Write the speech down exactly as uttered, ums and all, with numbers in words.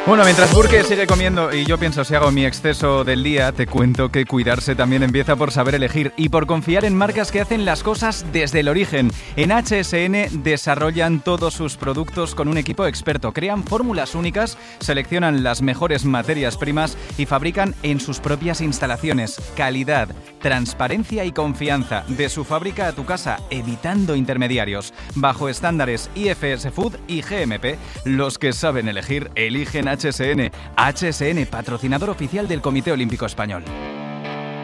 Bueno, mientras Burke sigue comiendo y yo pienso si hago mi exceso del día, te cuento que cuidarse también empieza por saber elegir y por confiar en marcas que hacen las cosas desde el origen. En H S N desarrollan todos sus productos con un equipo experto, crean fórmulas únicas, seleccionan las mejores materias primas y fabrican en sus propias instalaciones. Calidad, transparencia y confianza de su fábrica a tu casa, evitando intermediarios. Bajo estándares I F S Food y G M P, los que saben elegir, eligen H S N. H S N, patrocinador oficial del Comité Olímpico Español.